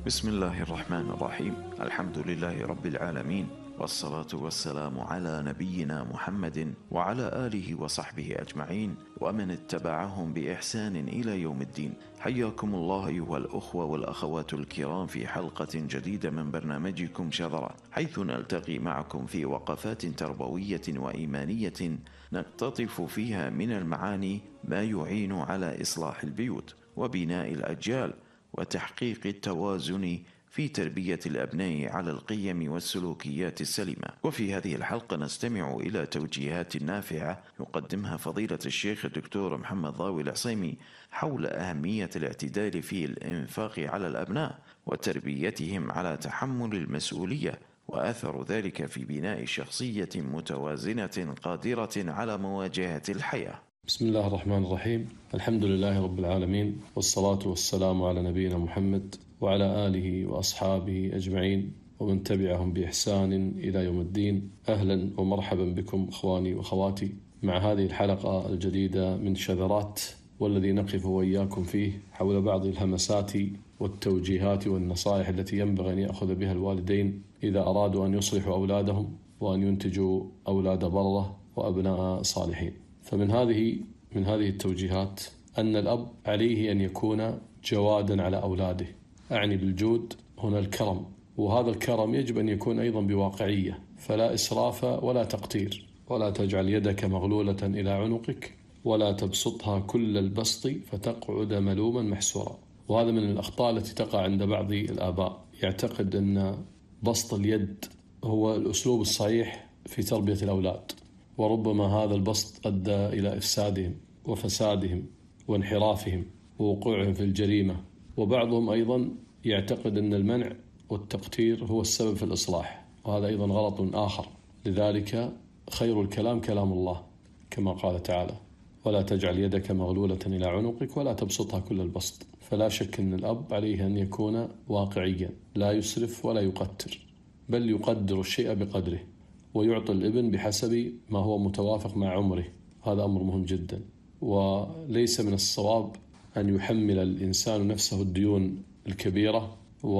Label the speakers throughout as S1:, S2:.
S1: بسم الله الرحمن الرحيم. الحمد لله رب العالمين، والصلاة والسلام على نبينا محمد وعلى آله وصحبه أجمعين ومن اتبعهم بإحسان إلى يوم الدين. حياكم الله أيها الأخوة والأخوات الكرام في حلقة جديدة من برنامجكم شذرات، حيث نلتقي معكم في وقفات تربوية وإيمانية نقتطف فيها من المعاني ما يعين على إصلاح البيوت وبناء الأجيال وتحقيق التوازن في تربية الأبناء على القيم والسلوكيات السليمة. وفي هذه الحلقة نستمع إلى توجيهات نافعة يقدمها فضيلة الشيخ الدكتور محمد ضاوي العصيمي حول أهمية الاعتدال في الإنفاق على الأبناء وتربيتهم على تحمل المسؤولية، وأثر ذلك في بناء شخصية متوازنة قادرة على مواجهة الحياة.
S2: بسم الله الرحمن الرحيم. الحمد لله رب العالمين، والصلاة والسلام على نبينا محمد وعلى آله وأصحابه أجمعين ومن تبعهم بإحسان إلى يوم الدين. أهلا ومرحبا بكم أخواني وأخواتي مع هذه الحلقة الجديدة من شذرات، والذي نقف وإياكم فيه حول بعض الهمسات والتوجيهات والنصائح التي ينبغي أن يأخذ بها الوالدين إذا أرادوا أن يصلحوا أولادهم وأن ينتجوا أولاد بررة وأبناء صالحين. فمن هذه التوجيهات أن الأب عليه أن يكون جوادا على أولاده. أعني بالجود هنا الكرم، وهذا الكرم يجب أن يكون أيضا بواقعية، فلا إسراف ولا تقتير. ولا تجعل يدك مغلولة إلى عنقك ولا تبسطها كل البسط فتقعد ملوما محسورا. وهذا من الأخطاء التي تقع عند بعض الآباء، يعتقد أن بسط اليد هو الأسلوب الصحيح في تربية الأولاد، وربما هذا البسط أدى إلى إفسادهم وفسادهم وانحرافهم ووقوعهم في الجريمة. وبعضهم أيضا يعتقد أن المنع والتقتير هو السبب في الإصلاح، وهذا أيضا غلط آخر. لذلك خير الكلام كلام الله كما قال تعالى: ولا تجعل يدك مغلولة إلى عنقك ولا تبسطها كل البسط. فلا شك أن الأب عليه أن يكون واقعيا، لا يسرف ولا يقتر، بل يقدر الشيء بقدره، ويعطي الابن بحسب ما هو متوافق مع عمره. هذا أمر مهم جدا. وليس من الصواب أن يحمل الإنسان نفسه الديون الكبيرة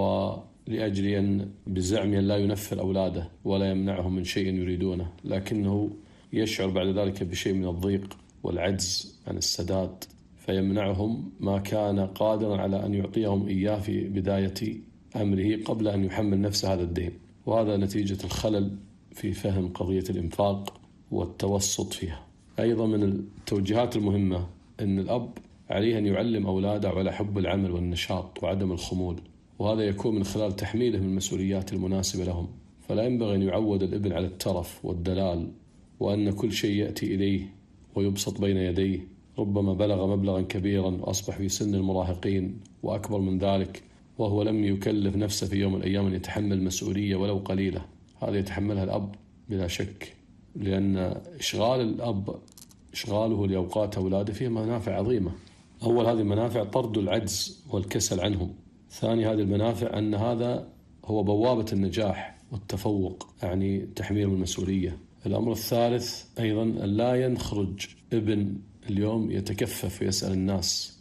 S2: ولأجل أن بزعم لا ينفر أولاده ولا يمنعهم من شيء يريدونه، لكنه يشعر بعد ذلك بشيء من الضيق والعجز عن السداد، فيمنعهم ما كان قادرا على أن يعطيهم إياه في بداية أمره قبل أن يحمل نفسه هذا الدين. وهذا نتيجة الخلل في فهم قضية الإنفاق والتوسط فيها. أيضا من التوجيهات المهمة أن الأب عليه أن يعلم أولاده على حب العمل والنشاط وعدم الخمول، وهذا يكون من خلال تحميلهم المسؤوليات المناسبة لهم. فلا ينبغي أن يعود الابن على الترف والدلال، وأن كل شيء يأتي إليه ويبسط بين يديه. ربما بلغ مبلغا كبيرا وأصبح في سن المراهقين وأكبر من ذلك وهو لم يكلف نفسه في يوم من الأيام أن يتحمل مسؤولية ولو قليلة. هذا يتحملها الأب بلا شك، لأن إشغال الأب إشغاله لأوقات أولاده فيه منافع عظيمة. أول هذه المنافع طرد العجز والكسل عنهم. ثاني هذه المنافع أن هذا هو بوابة النجاح والتفوق، يعني تحميل المسؤولية. الأمر الثالث أيضا أن لا ينخرج ابن اليوم يتكفف ويسأل الناس،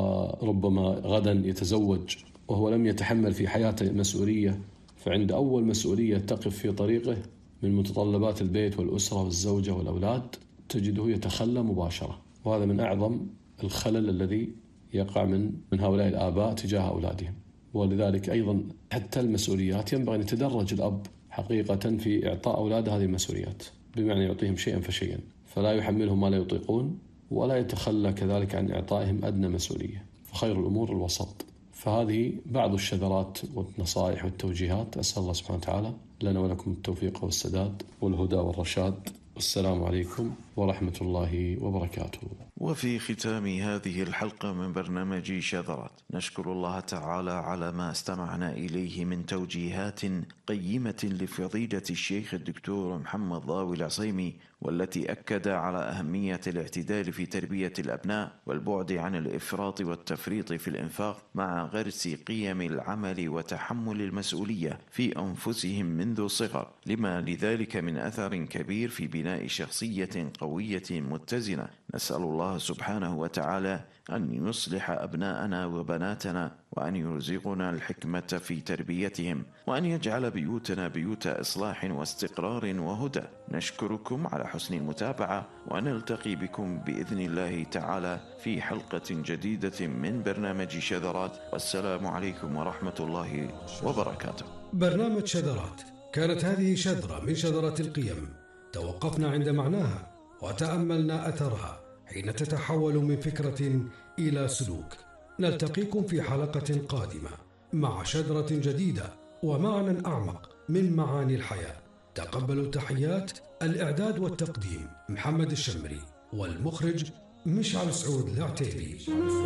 S2: وربما غدا يتزوج وهو لم يتحمل في حياته مسؤولية، فعند أول مسؤولية تقف في طريقه من متطلبات البيت والأسرة والزوجة والأولاد تجده يتخلى مباشرة. وهذا من أعظم الخلل الذي يقع من هؤلاء الآباء تجاه أولادهم. ولذلك أيضا حتى المسؤوليات ينبغي أن يتدرج الأب حقيقة في إعطاء أولاده هذه المسؤوليات، بمعنى يعطيهم شيئا فشيئا، فلا يحملهم ما لا يطيقون، ولا يتخلى كذلك عن إعطائهم أدنى مسؤولية، فخير الأمور الوسط. فهذه بعض الشذرات والنصائح والتوجيهات. أسأل الله سبحانه وتعالى لنا ولكم التوفيق والسداد والهدى والرشاد. والسلام عليكم ورحمة الله وبركاته.
S1: وفي ختام هذه الحلقة من برنامج شذرات نشكر الله تعالى على ما استمعنا إليه من توجيهات قيمة لفضيلة الشيخ الدكتور محمد ضاوي العصيمي، والتي أكد على أهمية الاعتدال في تربية الأبناء والبعد عن الإفراط والتفريط في الإنفاق، مع غرس قيم العمل وتحمل المسؤولية في أنفسهم منذ الصغر، لما لذلك من أثر كبير في بناء شخصية قوية متزنة. نسأل الله الله سبحانه وتعالى أن يصلح أبناءنا وبناتنا، وأن يرزقنا الحكمة في تربيتهم، وأن يجعل بيوتنا بيوت إصلاح واستقرار وهدى. نشكركم على حسن المتابعة، ونلتقي بكم بإذن الله تعالى في حلقة جديدة من برنامج شذرات، والسلام عليكم ورحمة الله وبركاته.
S3: برنامج شذرات، كانت هذه شذرة من شذرات القيم، توقفنا عند معناها وتأملنا أثرها حين تتحول من فكرة إلى سلوك. نلتقيكم في حلقة قادمة مع شذرة جديدة ومعنى أعمق من معاني الحياة. تقبلوا تحيات الإعداد والتقديم محمد الشمري، والمخرج مشعل سعود العتيبي.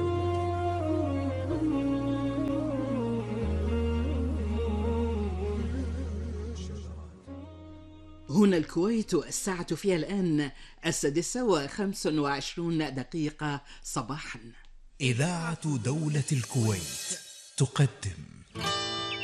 S4: هنا الكويت، الساعة فيها الآن 6:25 صباحا.
S5: إذاعة دولة الكويت تقدم